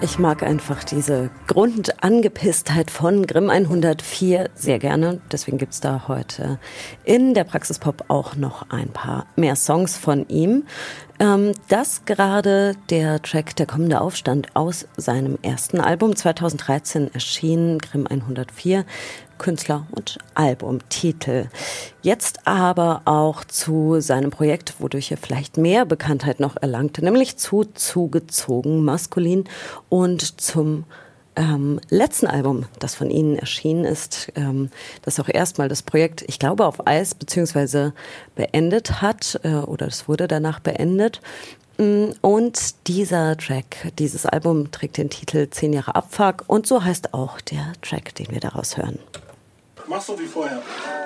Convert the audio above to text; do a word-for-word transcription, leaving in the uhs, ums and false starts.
Ich mag einfach diese Grundangepisstheit von Grimm hundertvier sehr gerne. Deswegen gibt's da heute in der Praxispop auch noch ein paar mehr Songs von ihm. Ähm, das gerade der Track Der kommende Aufstand aus seinem ersten Album zweitausenddreizehn erschienen, Grimm hundertvier, Künstler und Albumtitel. Jetzt aber auch zu seinem Projekt, wodurch er vielleicht mehr Bekanntheit noch erlangte, nämlich zu Zugezogen Maskulin und zum ähm, letzten Album, das von ihnen erschienen ist, ähm, das auch erstmal das Projekt, ich glaube, auf Eis beziehungsweise beendet hat äh, oder es wurde danach beendet. Und dieser Track, dieses Album trägt den Titel Zehn Jahre Abfuck und so heißt auch der Track, den wir daraus hören. Mach so wie vorher.